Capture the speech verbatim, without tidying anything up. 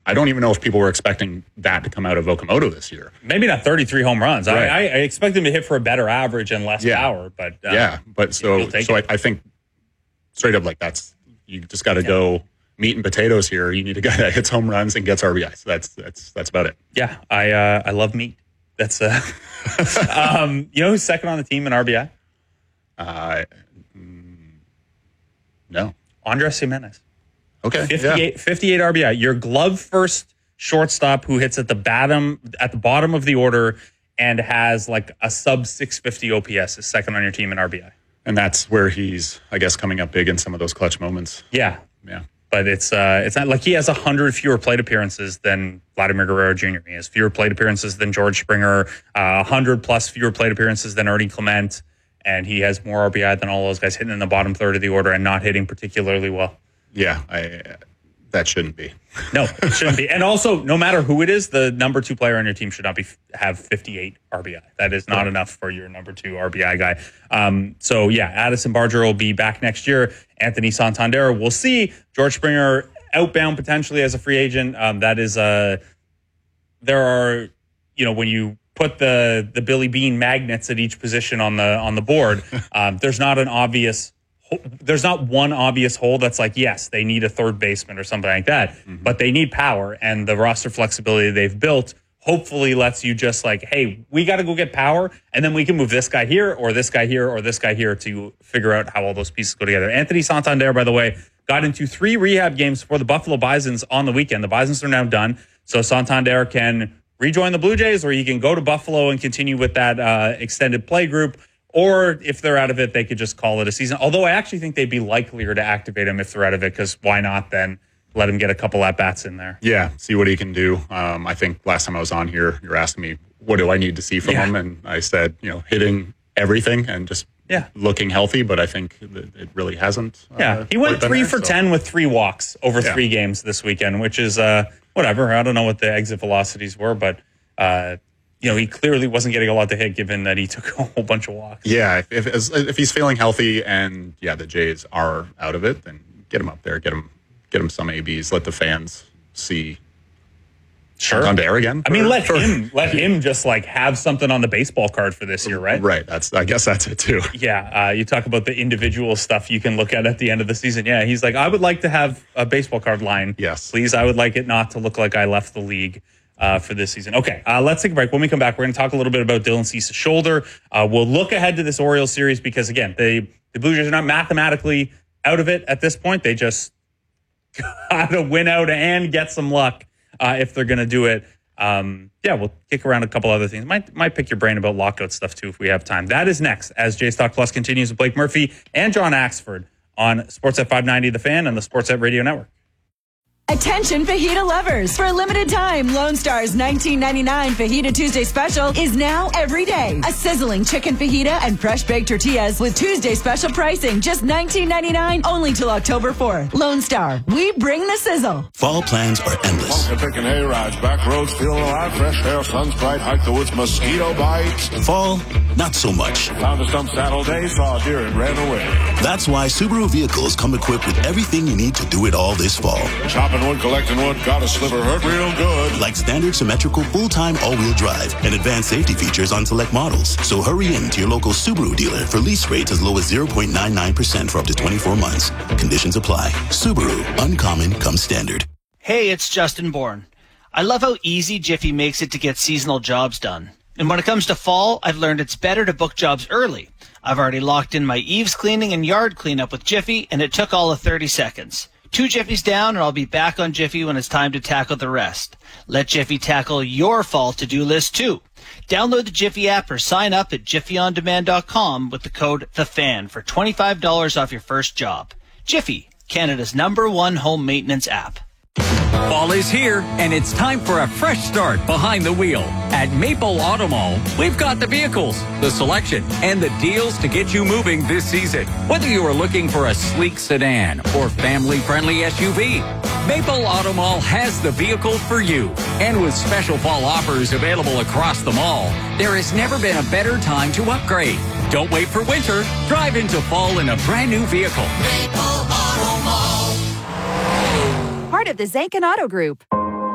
I don't even know if people were expecting that to come out of Okamoto this year. Maybe not thirty-three home runs. Right. I, I expect him to hit for a better average and less yeah. power. But uh, yeah, but so so I, I think straight up like that's you just got to yeah. go meat and potatoes here. You need a guy that hits home runs and gets R B Is. So that's that's that's about it. Yeah, I uh, I love meat. That's uh, um, you know who's second on the team in R B I? Uh, mm, no, Andres Gimenez. Okay, fifty-eight, yeah. fifty-eight R B I. Your glove first shortstop who hits at the bottom at the bottom of the order and has like a sub six fifty O P S is second on your team in R B I. And that's where he's, I guess, coming up big in some of those clutch moments. Yeah, yeah. But it's uh, it's not like he has a hundred fewer plate appearances than Vladimir Guerrero Junior He has fewer plate appearances than George Springer, a uh, hundred plus fewer plate appearances than Ernie Clement, and he has more R B I than all those guys hitting in the bottom third of the order and not hitting particularly well. Yeah, I, that shouldn't be. No, it shouldn't be. And also, no matter who it is, the number two player on your team should not be have fifty-eight R B I. That is not right. enough for your number two R B I guy. Um, so, yeah, Addison Barger will be back next year. Anthony Santander, we'll see. George Springer outbound potentially as a free agent. Um, that is, uh, there are, you know, when you put the the Billy Bean magnets at each position on the on the board, um, there's not an obvious There's not one obvious hole that's like, yes, they need a third baseman or something like that, mm-hmm. but they need power, and the roster flexibility they've built hopefully lets you just like, hey, we got to go get power, and then we can move this guy here or this guy here or this guy here to figure out how all those pieces go together. Anthony Santander, by the way, got into three rehab games for the Buffalo Bisons on the weekend. The Bisons are now done, so Santander can rejoin the Blue Jays, or he can go to Buffalo and continue with that uh, extended play group. Or if they're out of it, they could just call it a season. Although I actually think they'd be likelier to activate him if they're out of it, because why not then let him get a couple at-bats in there? Yeah, see what he can do. Um, I think last time I was on here, you were asking me, what do I need to see from yeah. him? And I said, you know, hitting everything and just yeah. looking healthy, but I think it really hasn't. Yeah, uh, he went three there, for so. ten with three walks over yeah. three games this weekend, which is uh, whatever. I don't know what the exit velocities were, but... Uh, You know, he clearly wasn't getting a lot to hit, given that he took a whole bunch of walks. Yeah, if if, if he's feeling healthy and yeah, the Jays are out of it, then get him up there, get him, get him some A Bs, let the fans see. Sure, Santander again. I mean, let for, him let him just like have something on the baseball card for this year, right? Right. That's I guess that's it too. Yeah, uh, you talk about the individual stuff you can look at at the end of the season. Yeah, he's like, I would like to have a baseball card line. Yes, please. I would like it not to look like I left the league. Uh, for this season. Okay, uh, let's take a break. When we come back, we're going to talk a little bit about Dylan Cease's shoulder. Uh, we'll look ahead to this Orioles series because, again, they, the Blue Jays are not mathematically out of it at this point. They just got to win out and get some luck uh, if they're going to do it. Um, yeah, we'll kick around a couple other things. Might might pick your brain about lockout stuff, too, if we have time. That is next as Jays Talk Plus continues with Blake Murphy and John Axford on Sportsnet five ninety The Fan and the Sportsnet Radio Network. Attention fajita lovers. For a limited time, Lone Star's nineteen ninety-nine Fajita Tuesday special is now every day. A sizzling chicken fajita and fresh baked tortillas with Tuesday special pricing. Just nineteen ninety-nine only till October fourth. Lone Star, we bring the sizzle. Fall plans are endless. Pumpkin picking hay-rides, back roads feel alive, fresh air, sun's bright, hike the woods, mosquito bites. Fall, not so much. Found a stump Saturday, saw a deer and ran away. That's why Subaru vehicles come equipped with everything you need to do it all this fall. Chopping wood, collecting wood, got a sliver hurt real good. Like standard symmetrical full-time all-wheel drive and advanced safety features on select models. So hurry in to your local Subaru dealer for lease rates as low as zero point nine nine percent for up to twenty-four months. Conditions apply. Subaru. Uncommon comes standard. Hey, it's Justin Bourne. I love how easy Jiffy makes it to get seasonal jobs done. And when it comes to fall, I've learned it's better to book jobs early. I've already locked in my eaves cleaning and yard cleanup with Jiffy, and it took all of thirty seconds. Two Jiffies down, and I'll be back on Jiffy when it's time to tackle the rest. Let Jiffy tackle your fall to-do list, too. Download the Jiffy app or sign up at jiffy on demand dot com with the code THEFAN for twenty-five dollars off your first job. Jiffy, Canada's number one home maintenance app. Fall is here, and it's time for a fresh start behind the wheel. At Maple Auto Mall, we've got the vehicles, the selection, and the deals to get you moving this season. Whether you are looking for a sleek sedan or family-friendly S U V, Maple Auto Mall has the vehicle for you. And with special fall offers available across the mall, there has never been a better time to upgrade. Don't wait for winter. Drive into fall in a brand new vehicle. Maple Auto Mall. Part of the Zankin Auto Group.